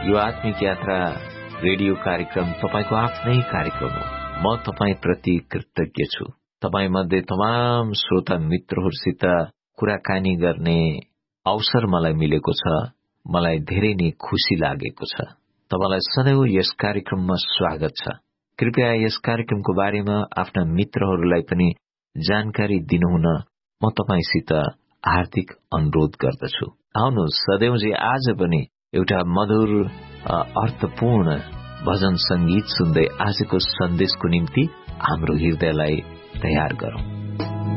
यो आत्मिक यात्रा रेडियो कार्यक्रम तपाईको आफ्नै कार्यक्रम हो। म तपाईप्रति कृतज्ञ छु। तपाई मध्ये तमाम श्रोता मित्रहरूसित कुराकानी गर्ने अवसर मलाई मिलेको छ। मलाई धेरै नै खुशी लागेको छ। तपाईलाई सदैव यस कार्यक्रममा स्वागत छ। कृपया यस कार्यक्रमको बारेमा आफ्ना मित्रहरूलाई पनि जानकारी दिनुहुन म तपाईसित हार्दिक अनुरोध गर्दछु। आउनुहोस् सदैवजी आज पनि एउटा मधुर अर्थपूर्ण भजन संगीत सुन्दै आजको सन्देशको निम्ति हाम्रो हृदयलाई तयार गरौं।